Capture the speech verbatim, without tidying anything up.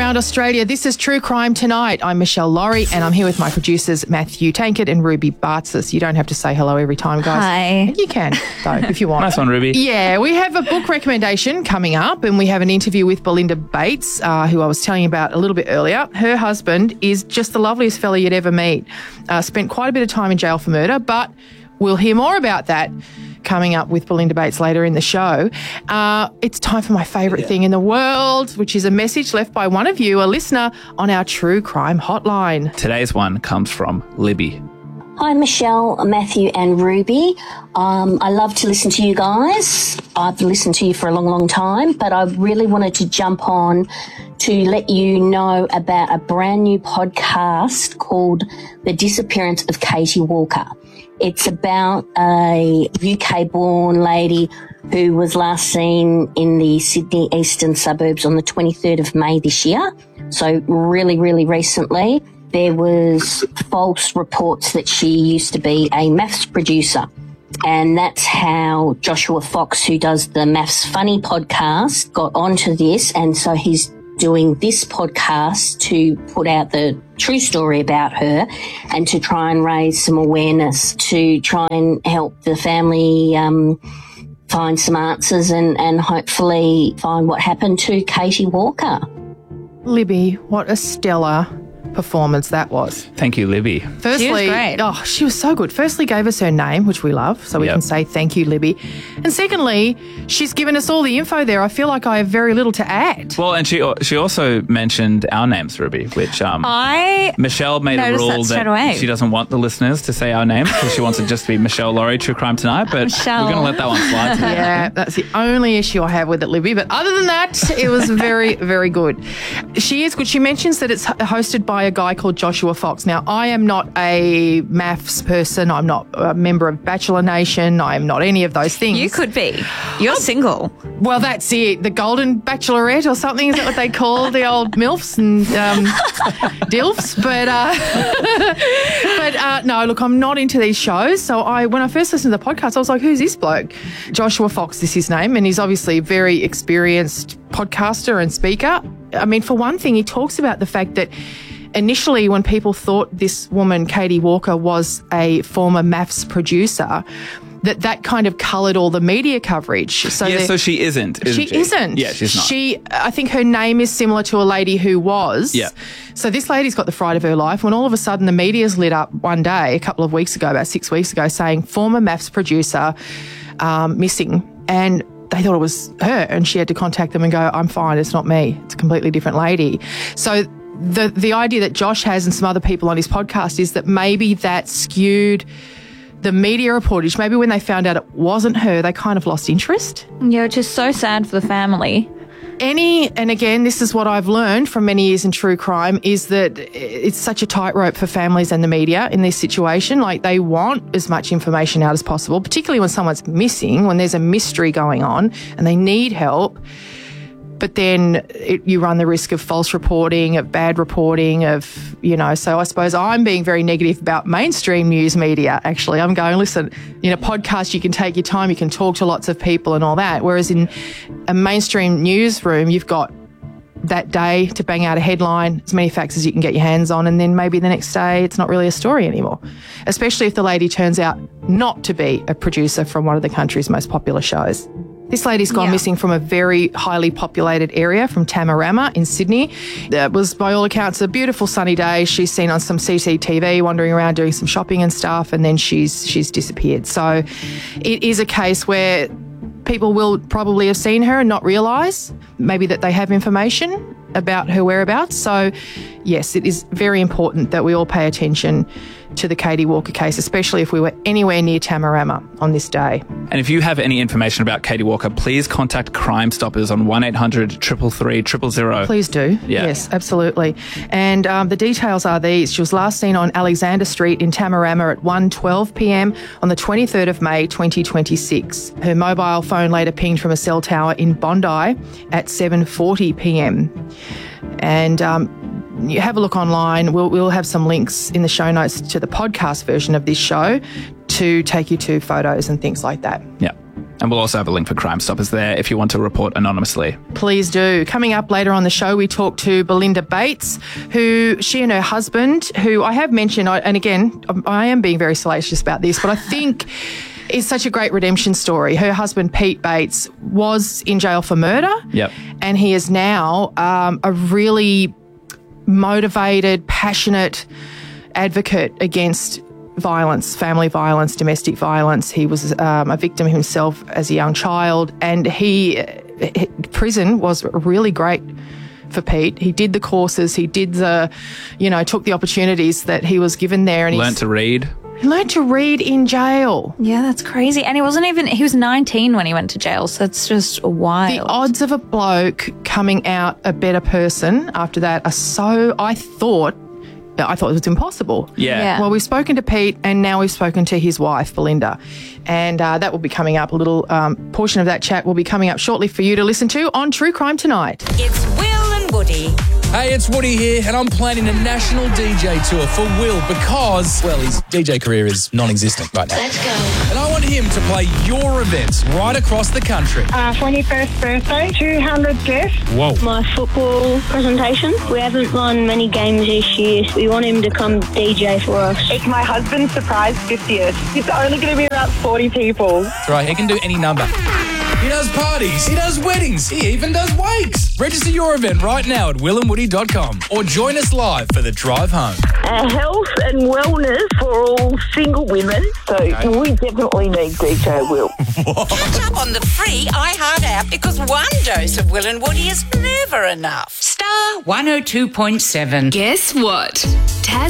around Australia. This is True Crime Tonight. I'm Michelle Laurie and I'm here with my producers Matthew Tankard and Ruby Bartzis. You don't have to say hello every time, guys. Hi. You can, though, if you want. Nice one, Ruby. Yeah, we have a book recommendation coming up and we have an interview with Belinda Bates, uh, who I was telling you about a little bit earlier. Her husband is just the loveliest fella you'd ever meet. Uh, spent quite a bit of time in jail for murder, but we'll hear more about that coming up with Belinda Bates later in the show. Uh, it's time for my favourite yeah. thing in the world, which is a message left by one of you, a listener, on our True Crime hotline. Today's one comes from Libby. Hi, Michelle, Matthew and Ruby. Um, I love to listen to you guys. I've listened to you for a long, long time, but I really wanted to jump on to let you know about a brand new podcast called The Disappearance of Katie Walker. It's about a U K-born lady who was last seen in the Sydney eastern suburbs on the twenty-third of May this year. So really, really recently. There was false reports that she used to be a maths producer. And that's how Joshua Fox, who does the Maths Funny podcast, got onto this. And so he's doing this podcast to put out the true story about her and to try and raise some awareness, to try and help the family um, find some answers and, and hopefully find what happened to Katie Walker. Libby, what a stellar performance that was. Thank you, Libby. Firstly, she was great. Oh, she was so good. Firstly, gave us her name, which we love, so we yep. can say thank you, Libby. And secondly, she's given us all the info there. I feel like I have very little to add. Well, and she she also mentioned our names, Ruby, which um, I Michelle made a rule that, that away. she doesn't want the listeners to say our names because she wants it just to be Michelle Laurie, True Crime Tonight, but Michelle. we're going to let that one slide today. Yeah, that's the only issue I have with it, Libby. But other than that, it was very, very good. She is good. She mentions that it's hosted by a guy called Joshua Fox. Now, I am not a maths person. I'm not a member of Bachelor Nation. I am not any of those things. You could be. You're oh, single. Well, that's it. The Golden Bachelorette or something. Is that what they call the old MILFs and um, DILFs? But, uh, but uh, no, look, I'm not into these shows. So I, when I first listened to the podcast, I was like, who's this bloke? Joshua Fox is his name. And he's obviously a very experienced podcaster and speaker. I mean, for one thing, he talks about the fact that initially, when people thought this woman, Katie Walker, was a former maths producer, that that kind of coloured all the media coverage. So yeah, so she isn't, isn't she? She isn't. Yeah, she's not. She, I think her name is similar to a lady who was. Yeah. So this lady's got the fright of her life when all of a sudden the media's lit up one day, a couple of weeks ago, about six weeks ago, saying former maths producer um, missing. And they thought it was her and she had to contact them and go, I'm fine, it's not me. It's a completely different lady. So The the idea that Josh has and some other people on his podcast is that maybe that skewed the media reportage. Maybe when they found out it wasn't her, they kind of lost interest. Yeah, which is so sad for the family. Any, and again, this is what I've learned from many years in true crime, is that it's such a tightrope for families and the media in this situation. Like, they want as much information out as possible, particularly when someone's missing, when there's a mystery going on and they need help. But then it, you run the risk of false reporting, of bad reporting, of, you know, so I suppose I'm being very negative about mainstream news media, actually. I'm going, listen, in a podcast you can take your time, you can talk to lots of people and all that, whereas in a mainstream newsroom you've got that day to bang out a headline, as many facts as you can get your hands on, and then maybe the next day it's not really a story anymore, especially if the lady turns out not to be a producer from one of the country's most popular shows. This lady's gone yeah. missing from a very highly populated area, from Tamarama in Sydney. It was, by all accounts, a beautiful sunny day. She's seen on some C C T V wandering around doing some shopping and stuff, and then she's she's disappeared. So it is a case where people will probably have seen her and not realise maybe that they have information about her whereabouts. So, yes, it is very important that we all pay attention to the Katie Walker case, especially if we were anywhere near Tamarama on this day. And if you have any information about Katie Walker, please contact Crime Stoppers on one eight hundred, three three three, zero zero zero. Please do. Yeah. Yes, absolutely. And um, the details are these. She was last seen on Alexander Street in Tamarama at one twelve p m on the twenty-third of May twenty twenty-six. Her mobile phone later pinged from a cell tower in Bondi at seven forty p m. And um, you have a look online. We'll, we'll have some links in the show notes to the podcast version of this show to take you to photos and things like that. Yeah. And we'll also have a link for Crime Stoppers there if you want to report anonymously. Please do. Coming up later on the show, we talk to Belinda Bates, who she and her husband, who I have mentioned, and again, I am being very salacious about this, but I think is such a great redemption story. Her husband, Pete Bates, was in jail for murder. Yep. And he is now um, a really motivated, passionate advocate against violence, family violence, domestic violence. He was um, a victim himself as a young child, and he, he prison was really great for Pete. He did the courses, he did the, you know, took the opportunities that he was given there, and Learned to read. He learned to read in jail. Yeah, that's crazy. And he wasn't even, he was nineteen when he went to jail, so that's just wild. The odds of a bloke coming out a better person after that are so, I thought, I thought it was impossible. Yeah. Yeah. Well, we've spoken to Pete, and now we've spoken to his wife, Belinda. And uh, that will be coming up. A little um, portion of that chat will be coming up shortly for you to listen to on True Crime Tonight. It's Will and Woody. Hey, it's Woody here, and I'm planning a national D J tour for Will because, well, his D J career is non-existent right now. Let's go. And I want him to play your events right across the country. Uh, twenty-first birthday, two hundred guests. Whoa. My football presentation. We haven't won many games this year, so we want him to come D J for us. It's my husband's surprise fiftieth. It's only going to be about forty people. That's right, he can do any number. He does parties, he does weddings, he even does wakes. Register your event right now at will and woody dot com or join us live for the drive home. Uh, health and wellness for all single women. So Okay. we definitely need D J Will. Catch up on the free iHeart app because one dose of Will and Woody is never enough. Star one oh two point seven. Guess what? Taz